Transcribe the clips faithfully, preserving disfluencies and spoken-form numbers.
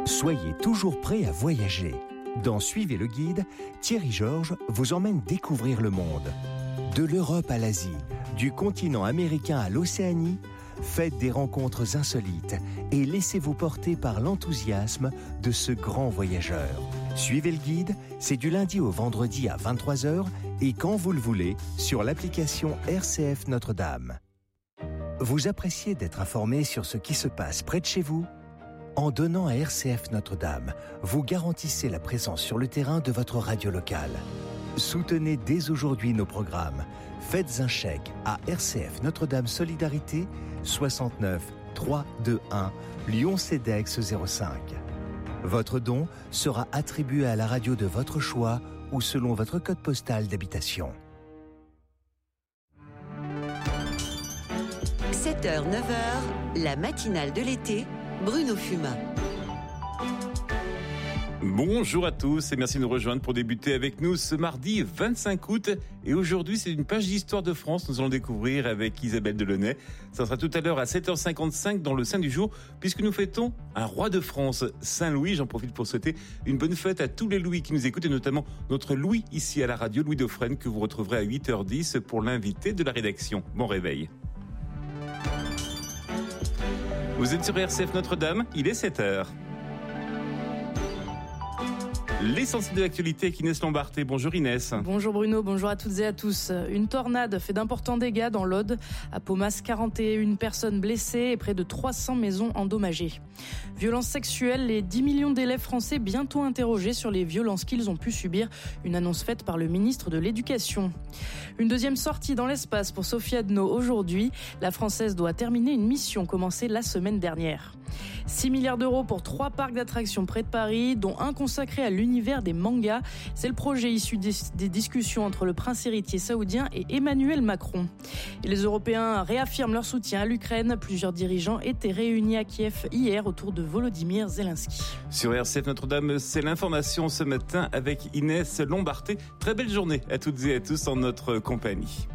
Soyez toujours prêt à voyager. Dans Suivez le guide, Thierry Georges vous emmène découvrir le monde. De l'Europe à l'Asie, du continent américain à l'Océanie, faites des rencontres insolites et laissez-vous porter par l'enthousiasme de ce grand voyageur. Suivez le guide, c'est du lundi au vendredi à vingt-trois heures et quand vous le voulez sur l'application R C F Notre-Dame. Vous appréciez d'être informé sur ce qui se passe près de chez vous ? En donnant à R C F Notre-Dame, vous garantissez la présence sur le terrain de votre radio locale. Soutenez dès aujourd'hui nos programmes. Faites un chèque à R C F Notre-Dame Solidarité soixante-neuf trois cent vingt-et-un Lyon Cedex zéro cinq. Votre don sera attribué à la radio de votre choix ou selon votre code postal d'habitation. sept heures neuf heures, la matinale de l'été, Bruno Fumat. Bonjour à tous et merci de nous rejoindre pour débuter avec nous ce mardi vingt-cinq août. Et aujourd'hui, c'est une page d'histoire de France. Nous allons découvrir avec Isabelle Delaunay. Ça sera tout à l'heure à sept heures cinquante-cinq dans le Saint du jour, puisque nous fêtons un roi de France, Saint-Louis. J'en profite pour souhaiter une bonne fête à tous les Louis qui nous écoutent, et notamment notre Louis ici à la radio, Louis Dauphren, que vous retrouverez à huit heures dix pour l'invité de la rédaction. Bon réveil. Vous êtes sur R C F Notre-Dame, il est sept heures. L'essentiel de l'actualité avec Inès Lombarté. Bonjour Inès. Bonjour Bruno, bonjour à toutes et à tous. Une tornade fait d'importants dégâts dans l'Aude. À Paumas, quarante et une personnes blessées et près de trois cents maisons endommagées. Violences sexuelles, les dix millions d'élèves français bientôt interrogés sur les violences qu'ils ont pu subir. Une annonce faite par le ministre de l'Éducation. Une deuxième sortie dans l'espace pour Sophie Adno aujourd'hui. La Française doit terminer une mission commencée la semaine dernière. six milliards d'euros pour trois parcs d'attractions près de Paris, dont un consacré à l'univers des mangas. C'est le projet issu des, des discussions entre le prince héritier saoudien et Emmanuel Macron. Et les Européens réaffirment leur soutien à l'Ukraine. Plusieurs dirigeants étaient réunis à Kiev hier autour de Volodymyr Zelensky. Sur R C F Notre-Dame, c'est l'information ce matin avec Inès Lombarté. Très belle journée à toutes et à tous en notre compagnie.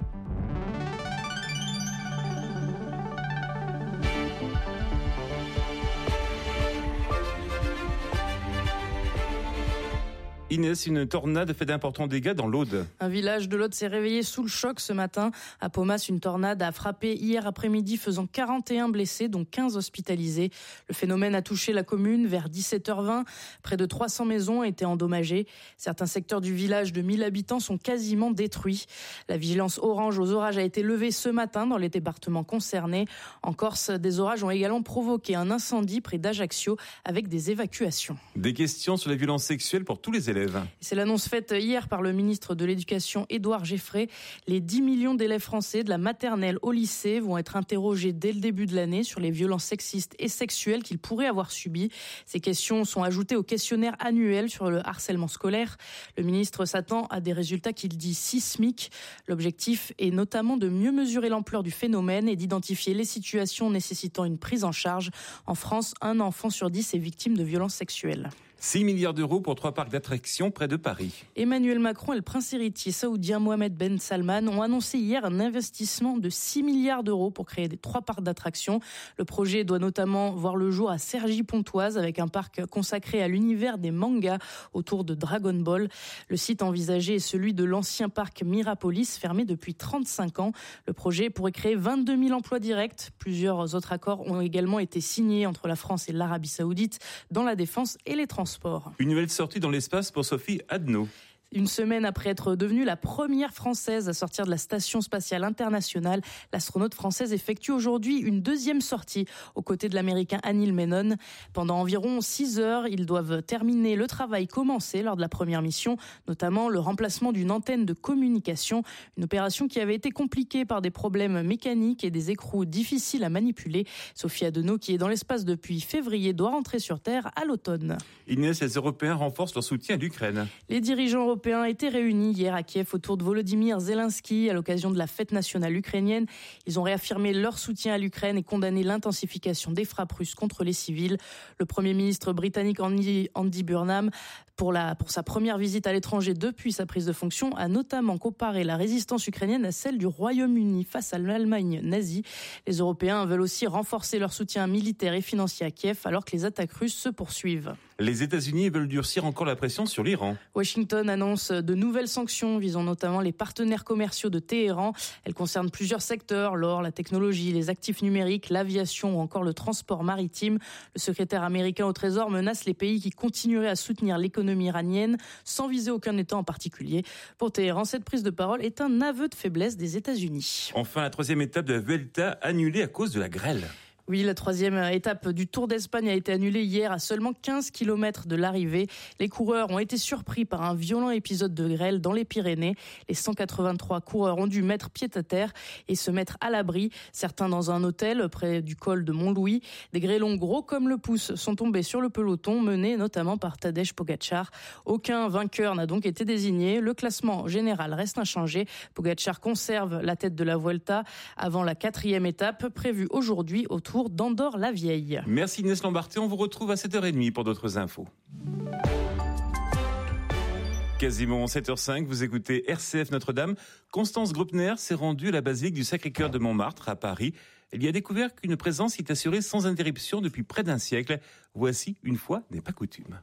Inès, une tornade fait d'importants dégâts dans l'Aude. Un village de l'Aude s'est réveillé sous le choc ce matin. À Paumas, une tornade a frappé hier après-midi, faisant quarante et un blessés, dont quinze hospitalisés. Le phénomène a touché la commune vers dix-sept heures vingt. Près de trois cents maisons étaient endommagées. Certains secteurs du village de mille habitants sont quasiment détruits. La vigilance orange aux orages a été levée ce matin dans les départements concernés. En Corse, des orages ont également provoqué un incendie près d'Ajaccio avec des évacuations. Des questions sur les violences sexuelles pour tous les élèves. C'est l'annonce faite hier par le ministre de l'Éducation, Édouard Geffray. Les dix millions d'élèves français de la maternelle au lycée vont être interrogés dès le début de l'année sur les violences sexistes et sexuelles qu'ils pourraient avoir subies. Ces questions sont ajoutées au questionnaire annuel sur le harcèlement scolaire. Le ministre s'attend à des résultats qu'il dit sismiques. L'objectif est notamment de mieux mesurer l'ampleur du phénomène et d'identifier les situations nécessitant une prise en charge. En France, un enfant sur dix est victime de violences sexuelles. six milliards d'euros pour trois parcs d'attractions près de Paris. Emmanuel Macron et le prince héritier saoudien Mohamed Ben Salman ont annoncé hier un investissement de six milliards d'euros pour créer des trois parcs d'attractions. Le projet doit notamment voir le jour à Cergy-Pontoise avec un parc consacré à l'univers des mangas autour de Dragon Ball. Le site envisagé est celui de l'ancien parc Mirapolis, fermé depuis trente-cinq ans. Le projet pourrait créer vingt-deux mille emplois directs. Plusieurs autres accords ont également été signés entre la France et l'Arabie Saoudite dans la défense et les transports. Une nouvelle sortie dans l'espace pour Sophie Adno. Une semaine après être devenue la première Française à sortir de la Station spatiale internationale, l'astronaute française effectue aujourd'hui une deuxième sortie aux côtés de l'Américain Anil Menon. Pendant environ six heures, ils doivent terminer le travail commencé lors de la première mission, notamment le remplacement d'une antenne de communication, une opération qui avait été compliquée par des problèmes mécaniques et des écrous difficiles à manipuler. Sophie Adno, qui est dans l'espace depuis février, doit rentrer sur Terre à l'automne. Inès, les Européens renforcent leur soutien à l'Ukraine. Les dirigeants européens Européens étaient réunis hier à Kiev autour de Volodymyr Zelensky à l'occasion de la fête nationale ukrainienne. Ils ont réaffirmé leur soutien à l'Ukraine et condamné l'intensification des frappes russes contre les civils. Le Premier ministre britannique Andy, Andy Burnham, pour, la, pour sa première visite à l'étranger depuis sa prise de fonction, a notamment comparé la résistance ukrainienne à celle du Royaume-Uni face à l'Allemagne nazie. Les Européens veulent aussi renforcer leur soutien militaire et financier à Kiev alors que les attaques russes se poursuivent. Les États-Unis veulent durcir encore la pression sur l'Iran. Washington annonce de nouvelles sanctions visant notamment les partenaires commerciaux de Téhéran. Elles concernent plusieurs secteurs, l'or, la technologie, les actifs numériques, l'aviation ou encore le transport maritime. Le secrétaire américain au Trésor menace les pays qui continueraient à soutenir l'économie iranienne sans viser aucun État en particulier. Pour Téhéran, cette prise de parole est un aveu de faiblesse des États-Unis. Enfin, la troisième étape de la Vuelta annulée à cause de la grêle. Oui, la troisième étape du Tour d'Espagne a été annulée hier à seulement quinze kilomètres de l'arrivée. Les coureurs ont été surpris par un violent épisode de grêle dans les Pyrénées. Les cent quatre-vingt-trois coureurs ont dû mettre pied à terre et se mettre à l'abri. Certains dans un hôtel près du col de Montlouis. Des grêlons gros comme le pouce sont tombés sur le peloton, mené notamment par Tadej Pogačar. Aucun vainqueur n'a donc été désigné. Le classement général reste inchangé. Pogačar conserve la tête de la Vuelta avant la quatrième étape prévue aujourd'hui autour d'Andorre-la-Vieille. Merci Inès Lambarté, on vous retrouve à sept heures trente pour d'autres infos. Quasiment sept heures cinq, vous écoutez R C F Notre-Dame. Constance Grobner s'est rendue à la basilique du Sacré-Cœur de Montmartre à Paris. Elle y a découvert qu'une présence est assurée sans interruption depuis près d'un siècle. Voici une fois n'est pas coutume.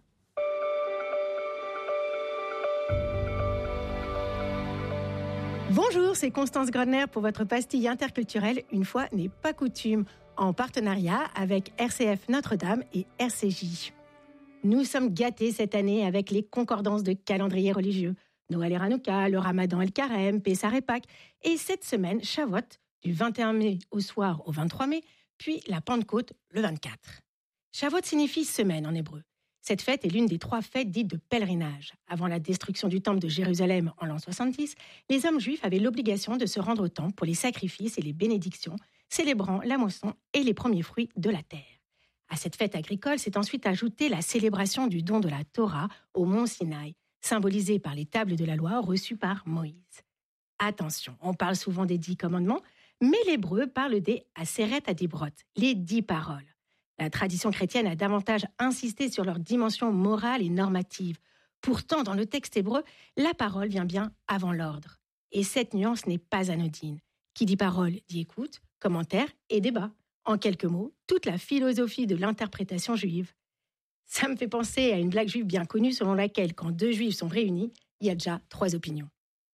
Bonjour, c'est Constance Grobner pour votre pastille interculturelle Une fois n'est pas coutume, en partenariat avec R C F Notre-Dame et R C J. Nous sommes gâtés cette année avec les concordances de calendrier religieux. Noël et Hanouka, le Ramadan et le Carême, Pessah et Pâques. Et cette semaine, Shavuot, du vingt et un mai au soir au vingt-trois mai, puis la Pentecôte le vingt-quatre. Shavuot signifie semaine en hébreu. Cette fête est l'une des trois fêtes dites de pèlerinage. Avant la destruction du temple de Jérusalem en l'an soixante-dix, les hommes juifs avaient l'obligation de se rendre au temple pour les sacrifices et les bénédictions, célébrant la moisson et les premiers fruits de la terre. À cette fête agricole s'est ensuite ajoutée la célébration du don de la Torah au mont Sinaï, symbolisée par les tables de la loi reçues par Moïse. Attention, on parle souvent des dix commandements, mais l'hébreu parle des Aseret Adibrot, les dix paroles. La tradition chrétienne a davantage insisté sur leur dimension morale et normative. Pourtant, dans le texte hébreu, la parole vient bien avant l'ordre. Et cette nuance n'est pas anodine. Qui dit parole dit écoute, commentaire et débat. En quelques mots, toute la philosophie de l'interprétation juive. Ça me fait penser à une blague juive bien connue selon laquelle, quand deux juifs sont réunis, il y a déjà trois opinions.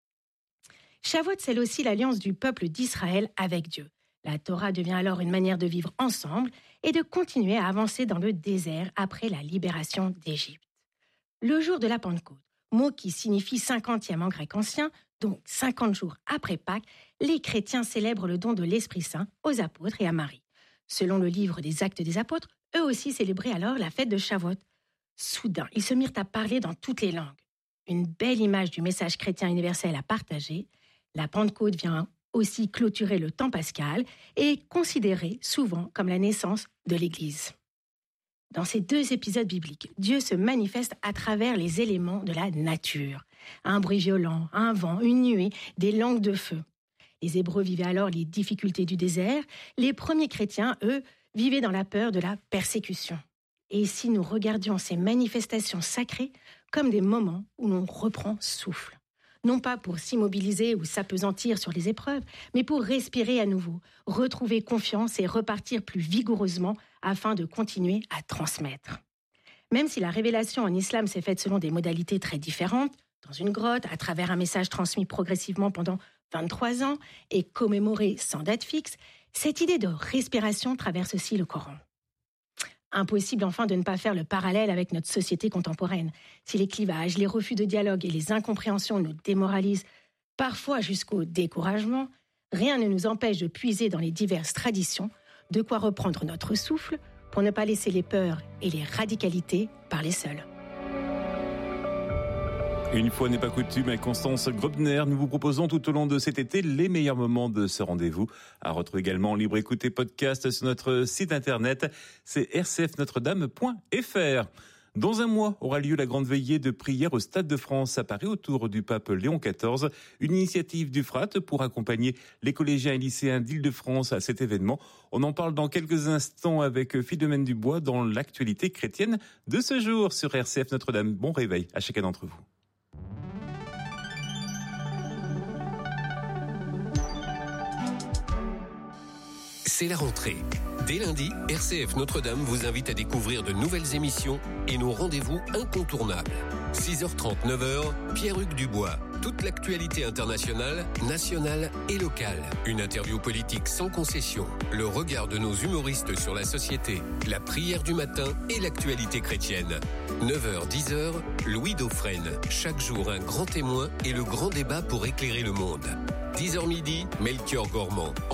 Shavuot scelle aussi l'alliance du peuple d'Israël avec Dieu. La Torah devient alors une manière de vivre ensemble et de continuer à avancer dans le désert après la libération d'Égypte. Le jour de la Pentecôte, mot qui signifie cinquantième en grec ancien, donc cinquante jours après Pâques, les chrétiens célèbrent le don de l'Esprit Saint aux apôtres et à Marie. Selon le livre des Actes des Apôtres, eux aussi célébraient alors la fête de Shavuot. Soudain, ils se mirent à parler dans toutes les langues. Une belle image du message chrétien universel à partager. La Pentecôte vient aussi clôturer le temps pascal et est considérée souvent comme la naissance de l'Église. Dans ces deux épisodes bibliques, Dieu se manifeste à travers les éléments de la nature. Un bruit violent, un vent, une nuée, des langues de feu. Les Hébreux vivaient alors les difficultés du désert. Les premiers chrétiens, eux, vivaient dans la peur de la persécution. Et si nous regardions ces manifestations sacrées comme des moments où l'on reprend souffle, non pas pour s'immobiliser ou s'apesantir sur les épreuves, mais pour respirer à nouveau, retrouver confiance et repartir plus vigoureusement afin de continuer à transmettre. Même si la révélation en islam s'est faite selon des modalités très différentes, dans une grotte, à travers un message transmis progressivement pendant vingt-trois ans et commémoré sans date fixe, cette idée de respiration traverse aussi le Coran. Impossible enfin de ne pas faire le parallèle avec notre société contemporaine. Si les clivages, les refus de dialogue et les incompréhensions nous démoralisent, parfois jusqu'au découragement, rien ne nous empêche de puiser dans les diverses traditions, de quoi reprendre notre souffle pour ne pas laisser les peurs et les radicalités parler seules. Une fois n'est pas coutume, avec Constance Grobner, nous vous proposons tout au long de cet été les meilleurs moments de ce rendez-vous. À retrouver également en libre écoute et podcast sur notre site internet, c'est r c f notre dame point f r. Dans un mois aura lieu la grande veillée de prière au Stade de France à Paris autour du pape Léon quatorze. Une initiative du F R A T pour accompagner les collégiens et lycéens d'Île-de-France à cet événement. On en parle dans quelques instants avec Philomène Dubois dans l'actualité chrétienne de ce jour sur R C F Notre-Dame. Bon réveil à chacun d'entre vous. C'est la rentrée. Dès lundi, R C F Notre-Dame vous invite à découvrir de nouvelles émissions et nos rendez-vous incontournables. six heures trente, neuf heures, Pierre-Hugues Dubois. Toute l'actualité internationale, nationale et locale. Une interview politique sans concession. Le regard de nos humoristes sur la société. La prière du matin et l'actualité chrétienne. neuf heures, dix heures, Louis Dauphren. Chaque jour, un grand témoin et le grand débat pour éclairer le monde. dix heures midi, Melchior Gormand.